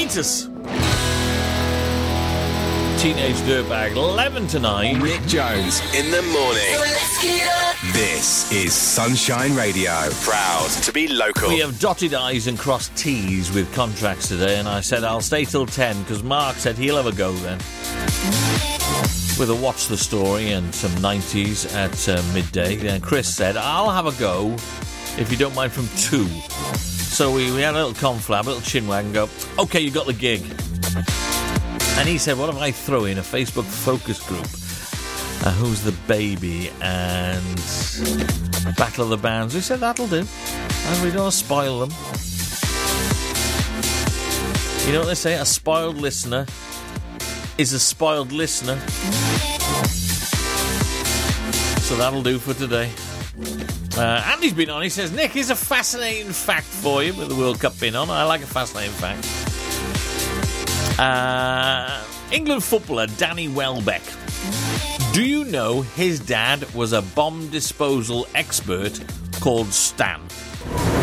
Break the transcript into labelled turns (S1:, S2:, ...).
S1: Cletus. Teenage Dirtbag, 11 to 9.
S2: Nick Jones in the morning.
S3: Let's get up.
S2: This is Sunshine Radio. Proud to be local.
S1: We have dotted I's and crossed T's with contracts today, and I said I'll stay till 10 because Mark said he'll have a go then. With a Watch the Story and some 90s at midday. Then Chris said I'll have a go if you don't mind from 2. So we had a little conflab, a little chinwag and go, OK, you got the gig. And he said, what if I throw in a Facebook focus group? Who's the Baby and Battle of the Bands? We said, that'll do. And we don't want to spoil them. You know what they say? A spoiled listener is a spoiled listener. So that'll do for today. Andy's been on. He says, Nick, here's a fascinating fact for you with the World Cup being on. I like a fascinating fact. England footballer Danny Welbeck. Do you know his dad was a bomb disposal expert called Stan?